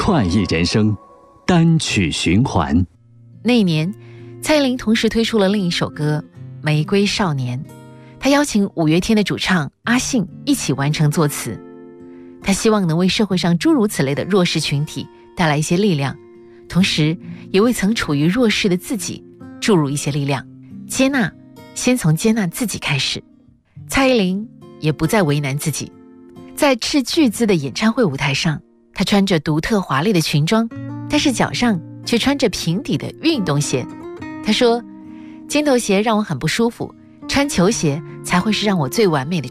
快意人生单曲循环。 那一年，蔡依林同时推出了另一首歌《玫瑰少年》，她邀请五月天的主唱阿信一起完成作词。她希望能为社会上诸如此类的弱势群体带来一些力量，同时也为曾处于弱势的自己注入一些力量。接纳，先从接纳自己开始。蔡依林也不再为难自己，在斥巨资的演唱会舞台上，她穿着独特华丽的裙装，但是脚上却穿着平底的运动鞋。她说，尖头鞋让我很不舒服，穿球鞋才会是让我最完美的